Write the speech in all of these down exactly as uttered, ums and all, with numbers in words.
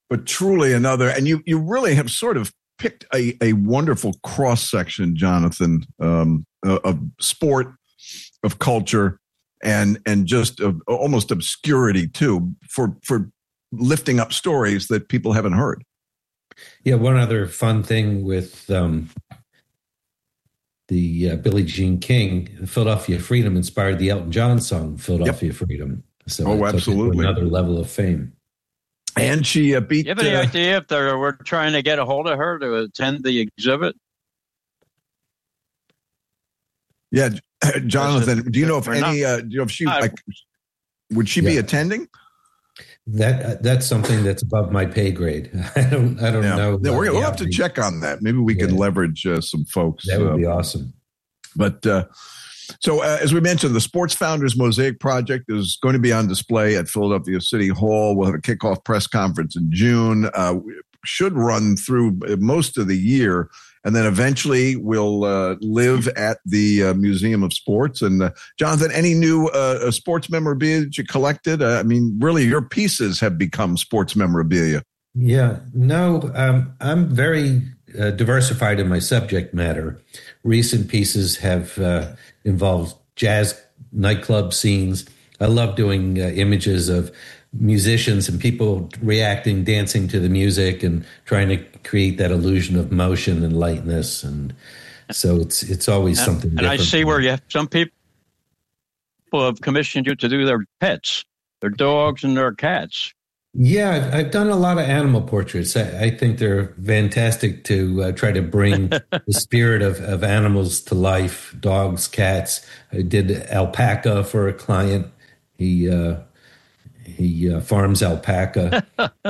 but truly another. And you you really have sort of picked a, a wonderful cross section, Jonathan, um, uh, of sport, of culture, and and just of almost obscurity too, for for lifting up stories that people haven't heard. Yeah, one other fun thing with um, the uh, Billie Jean King, Philadelphia Freedom inspired the Elton John song Philadelphia yep. Freedom. So oh, absolutely, another level of fame. And she uh, beat. You have any uh, idea if they were trying to get a hold of her to attend the exhibit? Yeah, Jonathan. Do you know if any? Uh, do you know if she like? Would she yeah. be attending? That uh, that's something that's above my pay grade. I don't I don't yeah. know. Yeah, we're, we'll have to check on that. Maybe we yeah. could leverage uh, some folks. That would uh, be awesome. But uh, so uh, as we mentioned, the Sports Founders Mosaic Project is going to be on display at Philadelphia City Hall. We'll have a kickoff press conference in June. Uh, should run through most of the year. And then eventually we'll uh, live at the uh, Museum of Sports. And uh, Jonathan, any new uh, sports memorabilia that you collected? Uh, I mean, really, your pieces have become sports memorabilia. Yeah, no, um, I'm very uh, diversified in my subject matter. Recent pieces have uh, involved jazz nightclub scenes. I love doing uh, images of musicians and people reacting, dancing to the music, and trying to create that illusion of motion and lightness. And so it's it's always and, something and different. I see where you have some people have commissioned you to do their pets, their dogs and their cats. Yeah, I've, I've done a lot of animal portraits. I, I think they're fantastic to uh, try to bring the spirit of, of animals to life, dogs, cats. I did alpaca for a client. He uh, he uh, farms alpaca.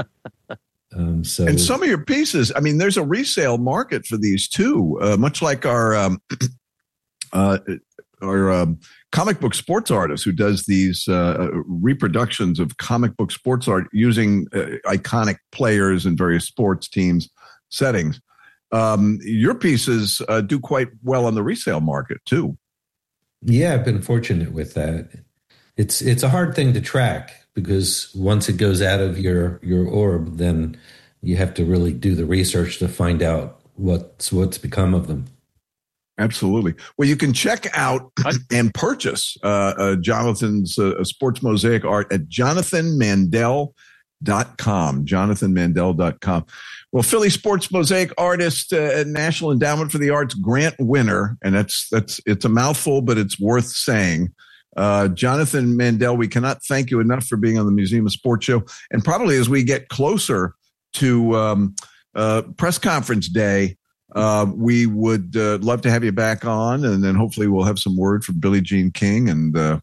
um, so, and some of your pieces, I mean, there's a resale market for these too, uh, much like our um, uh, our um, comic book sports artist who does these uh, reproductions of comic book sports art using uh, iconic players in various sports teams settings. Um, your pieces uh, do quite well on the resale market too. Yeah, I've been fortunate with that. It's it's a hard thing to track because once it goes out of your your orb, then you have to really do the research to find out what's what's become of them. Absolutely. Well, you can check out and purchase uh, uh, Jonathan's uh, sports mosaic art at jonathan mandel dot com. jonathan mandel dot com. Well, Philly sports mosaic artist, uh, National Endowment for the Arts grant winner, and that's that's it's a mouthful, but it's worth saying. Uh, Jonathan Mandel, we cannot thank you enough for being on the Museum of Sports show. And probably as we get closer to um, uh, press conference day, uh, we would uh, love to have you back on. And then hopefully we'll have some word from Billie Jean King. And uh,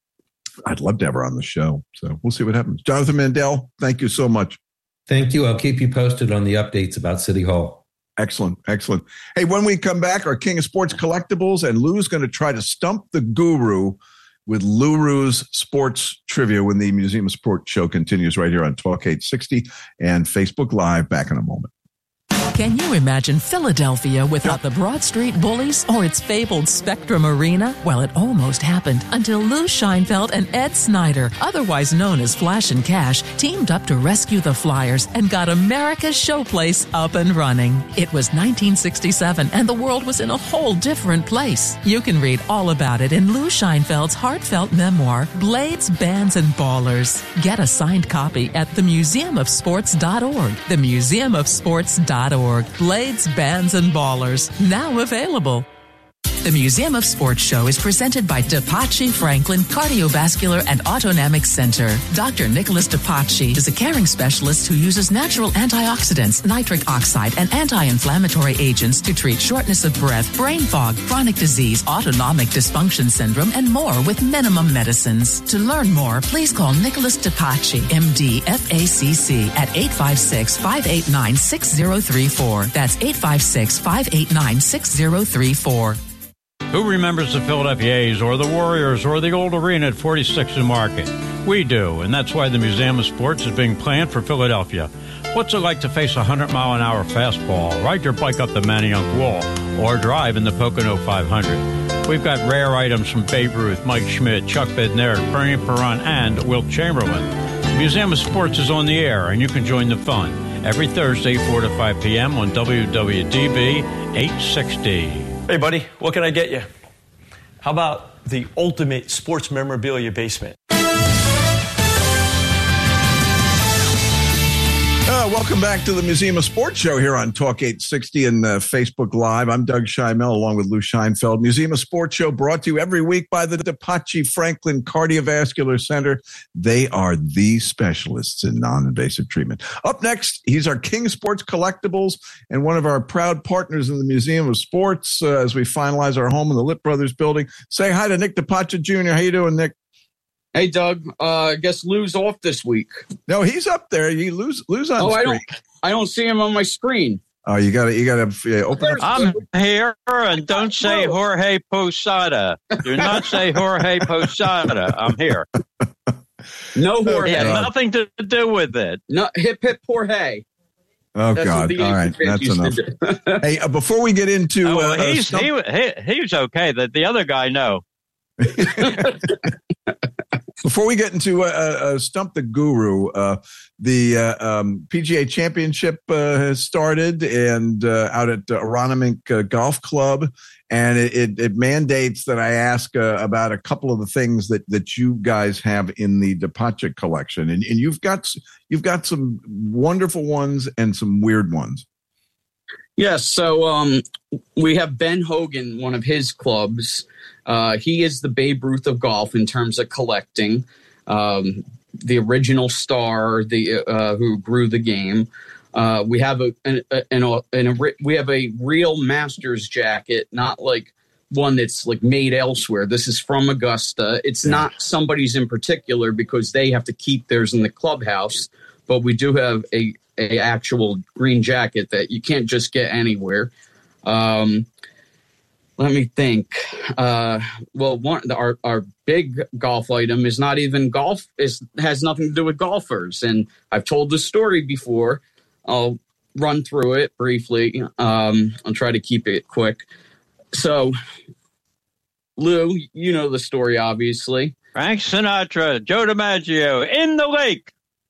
I'd love to have her on the show. So we'll see what happens. Jonathan Mandel, thank you so much. Thank you. I'll keep you posted on the updates about City Hall. Excellent. Excellent. Hey, when we come back, our King of Sports Collectibles, and Lou's going to try to stump the guru with Luru's Sports Trivia when the Museum of Sport show continues right here on Talk eight sixty and Facebook Live. Back in a moment. Can you imagine Philadelphia without the Broad Street Bullies or its fabled Spectrum Arena? Well, it almost happened until Lou Scheinfeld and Ed Snyder, otherwise known as Flash and Cash, teamed up to rescue the Flyers and got America's showplace up and running. It was nineteen sixty-seven and the world was in a whole different place. You can read all about it in Lou Scheinfeld's heartfelt memoir, Blades, Bands, and Ballers. Get a signed copy at the museum of sports dot org. the museum of sports dot org. Blades, Bands, and Ballers. Now available. The Museum of Sports show is presented by DePace Franklin Cardiovascular and Autonomic Center. Doctor Nicholas DePace is a caring specialist who uses natural antioxidants, nitric oxide, and anti-inflammatory agents to treat shortness of breath, brain fog, chronic disease, autonomic dysfunction syndrome, and more with minimum medicines. To learn more, please call Nicholas DePace, M D, F A C C, at eight five six, five eight nine, six zero three four. That's eight five six, five eight nine, six zero three four. Who remembers the Philadelphia A's or the Warriors or the old arena at forty-sixth and Market? We do, and that's why the Museum of Sports is being planned for Philadelphia. What's it like to face a one hundred mile an hour fastball, ride your bike up the Manayunk Wall, or drive in the Pocono five hundred? We've got rare items from Babe Ruth, Mike Schmidt, Chuck Bednarik, Bernie Perron, and Wilt Chamberlain. The Museum of Sports is on the air, and you can join the fun. every Thursday, four to five p.m. on W W D B eight sixty. Hey, buddy, what can I get you? How about the ultimate sports memorabilia basement? Uh, welcome back to the Museum of Sports show here on Talk eight sixty and uh, Facebook Live. I'm Doug Scheimel along with Lou Scheinfeld. Museum of Sports show brought to you every week by the DePace Franklin Cardiovascular Center. They are the specialists in non-invasive treatment. Up next, he's our King Sports Collectibles and one of our proud partners in the Museum of Sports uh, as we finalize our home in the Litt Brothers building. Say hi to Nick DePace Junior How you doing, Nick? Hey, Doug. Uh, I guess Lou's off this week. No, he's up there. You lose, lose on. Oh, screen. I don't. I don't see him on my screen. Oh, you got to, you got to yeah, open up. I'm here, and don't say Jorge Posada. Do not say Jorge Posada. I'm here. No Jorge. It had nothing to do with it. No hip hip Jorge. Oh That's God! All right, that's enough. Hey, uh, before we get into, oh, well, uh, he's stump- he, he he's okay. That the other guy, no. Before we get into uh, uh, Stump the Guru, uh, the uh, um, P G A Championship uh, has started and uh, out at uh, Aronimink uh, Golf Club, and it, it, it mandates that I ask uh, about a couple of the things that, that you guys have in the DePace collection, and, and you've got you've got some wonderful ones and some weird ones. Yes. So um, we have Ben Hogan, one of his clubs. Uh, he is the Babe Ruth of golf in terms of collecting. Um, the original star, the uh, who grew the game. Uh, we have a, an, an, an, a we have a real Masters jacket, not like one that's like made elsewhere. This is from Augusta. It's yeah. not somebody's in particular because they have to keep theirs in the clubhouse. But we do have a, a actual green jacket that you can't just get anywhere. Um, Let me think. Uh, well, one our our big golf item is not even golf. Is has nothing to do with golfers. And I've told this story before. I'll run through it briefly. Um, I'll try to keep it quick. So, Lou, you know the story, obviously. Frank Sinatra, Joe DiMaggio in the lake.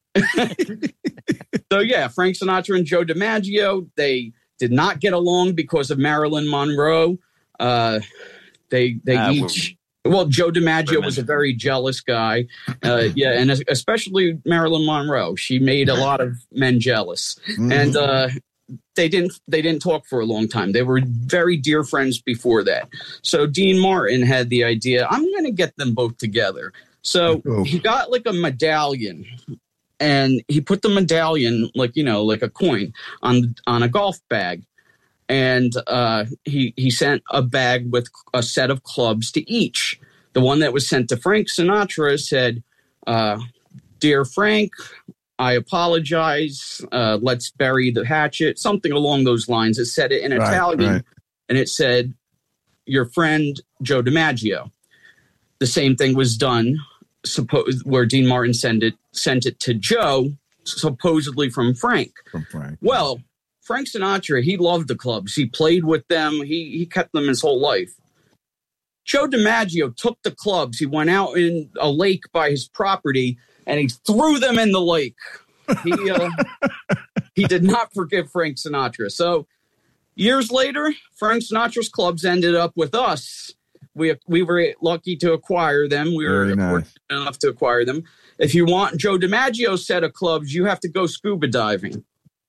So yeah, Frank Sinatra and Joe DiMaggio. They did not get along because of Marilyn Monroe. Uh, they they uh, each well, Joe DiMaggio was a very jealous guy, uh, yeah, and especially Marilyn Monroe. She made a lot of men jealous, mm-hmm. and uh, they didn't they didn't talk for a long time. They were very dear friends before that. So Dean Martin had the idea, I'm going to get them both together. So oh. he got like a medallion. And he put the medallion, like, you know, like a coin on on a golf bag. And uh, he he sent a bag with a set of clubs to each. The one that was sent to Frank Sinatra said, uh, "Dear Frank, I apologize. Uh, let's bury the hatchet." Something along those lines. It said it in right, Italian. Right. And it said, "Your friend, Joe DiMaggio." The same thing was done, suppose, where Dean Martin sent it, sent it to Joe, supposedly from Frank. From Frank. Well, Frank Sinatra, he loved the clubs. He played with them. He he kept them his whole life. Joe DiMaggio took the clubs. He went out in a lake by his property, and he threw them in the lake. He uh, he did not forgive Frank Sinatra. So years later, Frank Sinatra's clubs ended up with us. We we were lucky to acquire them. We were nice. fortunate enough to acquire them. If you want Joe DiMaggio's set of clubs, you have to go scuba diving.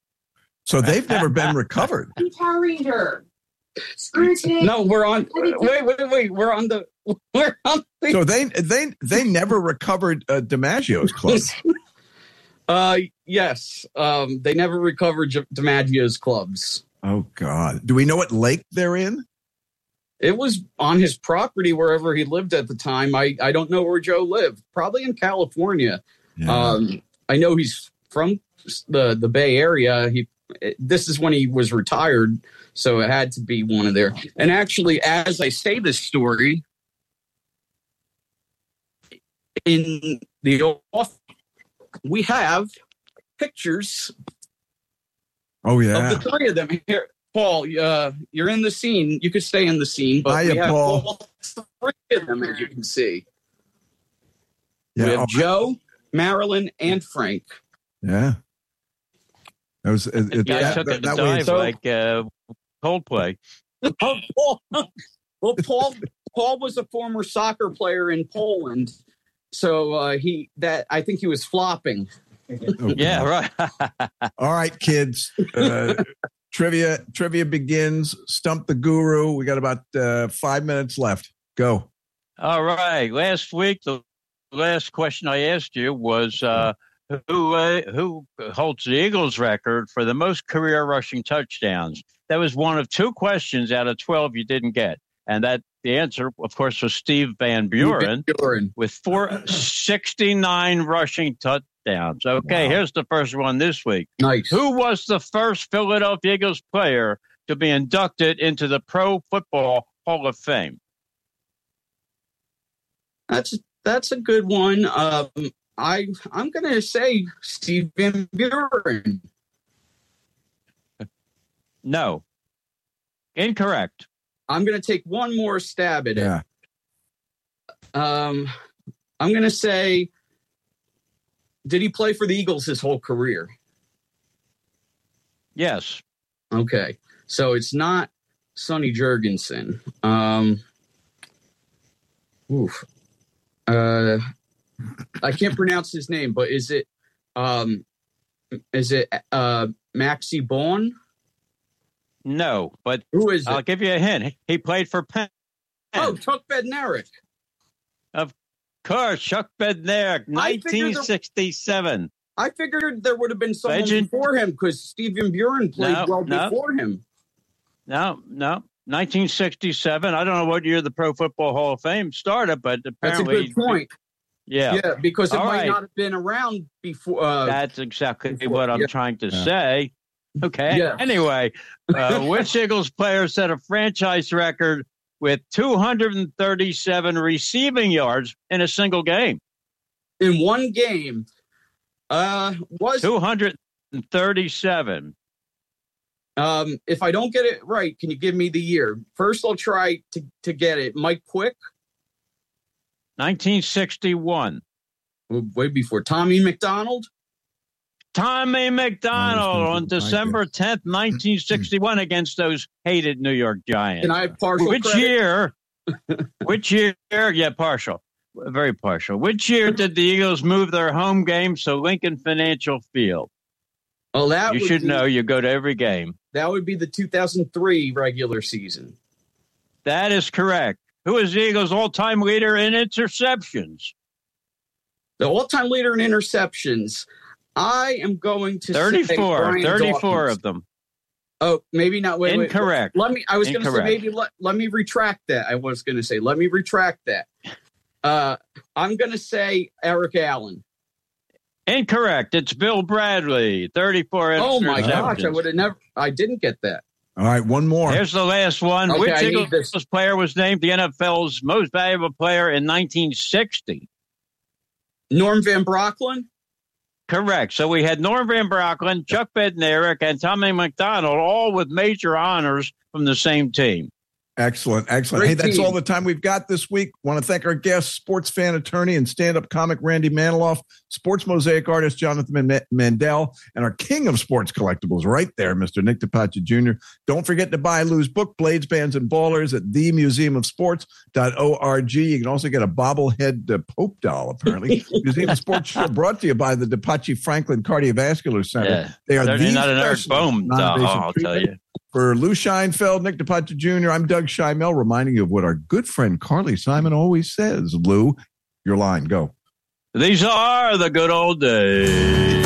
So they've never been recovered. Guitar reader. Scrutiny. No, we're on. Wait, wait, wait. We're on the. We're on the. So they they they never recovered uh, DiMaggio's clubs. uh, yes. Um, they never recovered DiMaggio's clubs. Oh God! Do we know what lake they're in? It was on his property wherever he lived at the time. I, I don't know where Joe lived. Probably in California. Yeah. Um, I know he's from the the Bay Area. He. This is when he was retired, so it had to be one of there. And actually, as I say this story, in the off, we have pictures. Oh yeah, of the three of them here. Paul, uh, you're in the scene. You could stay in the scene, but Hiya, we have Paul. all three of them, as you can see. Yeah, we have oh, Joe, Marilyn, and Frank. Yeah. That was it, it, Yeah, I that, took that, a that dive way so- like uh, Coldplay. Oh, Paul, well, Paul Paul was a former soccer player in Poland, so uh, he that I think he was flopping. Okay. Yeah, right. All right, kids. Uh, trivia trivia begins. Stump the Guru. We got about uh, five minutes left. Go. All right. Last week, the last question I asked you was uh, who uh, who holds the Eagles record for the most career rushing touchdowns? That was one of two questions out of twelve you didn't get. And that the answer, of course, was Steve Van Buren, Van Buren. with four hundred sixty-nine rushing touchdowns. Okay, Wow. here's the first one this week. Nice. Who was the first Philadelphia Eagles player to be inducted into the Pro Football Hall of Fame? That's that's a good one. Um, I I'm gonna say Steve Van Buren. No. Incorrect. I'm gonna take one more stab at it. Yeah. Um, I'm gonna say, did he play for the Eagles his whole career? Yes. Okay, so it's not Sonny Jurgensen. Um, oof. Uh, I can't pronounce his name, but is it um, is it uh, Maxie Bourne? No, but Who is it? I'll give you a hint. He played for Penn. Oh, Chuck Bednarik. Of course, Chuck Bednarik, I figured the- nineteen sixty-seven. I figured there would have been someone Legend. before him because Stephen Buren played No, well no. before him. No, no. nineteen sixty-seven. I don't know what year the Pro Football Hall of Fame started, but That's a apparently. good point. Yeah, Yeah, because it All might right. not have been around before. Uh, that's exactly before- what I'm yeah. trying to Yeah. say. Okay. Yeah. Anyway, uh, which Eagles player set a franchise record with two hundred thirty-seven receiving yards in a single game? in one game, uh, was two hundred thirty-seven. um, if I don't get it right, can you give me the year? First, I'll try to, to get it. Mike Quick, nineteen sixty-one. way before Tommy McDonald. Tommy McDonald on That was December tenth, nineteen sixty-one against those hated New York Giants. And I have partial Which credit. year? Which year? Yeah, partial. Very partial. Which year did the Eagles move their home games to Lincoln Financial Field? Oh, that You would should be, know. You go to every game. That would be the two thousand three regular season. That is correct. Who is the Eagles' all-time leader in interceptions? The all-time leader in interceptions. I am going to say thirty-four. Brian thirty-four Dawkins. of them. Oh, maybe not. Wait, wait, Incorrect. Let me. I was going to say Incorrect. maybe let, let me retract that. I was going to say let me retract that. Uh, I'm going to say Eric Allen. Incorrect. It's Bill Bradley. thirty-four Oh my interceptions. gosh! I would have never. I didn't get that. All right, one more. Here's the last one. Okay, Which I need Eagles this. player was named the N F L's most valuable player in nineteen sixty? Norm Van Brocklin. Correct. So we had Norm Van Brocklin, Chuck Bednarik, and Tommy McDonald, all with major honors from the same team. Excellent, excellent. Great hey, that's team. all the time we've got this week. Want to thank our guest, sports fan attorney and stand-up comic Randy Maniloff, sports mosaic artist Jonathan Man- Mandel, and our king of sports collectibles right there, Mister Nick DiPace Junior Don't forget to buy Lou's book, Blades, Bands, and Ballers at the museum of sports dot org. You can also get a bobblehead uh, Pope doll, apparently. Museum of Sports show brought to you by the DiPace Franklin Cardiovascular Center. Yeah. They are Certainly the not an Eric specialist Bohm doll, non-invasive I'll tell treatment. you. For Lou Scheinfeld, Nick DiPace Junior, I'm Doug Scheinmel, reminding you of what our good friend Carly Simon always says. Lou, your line, go. These are the good old days.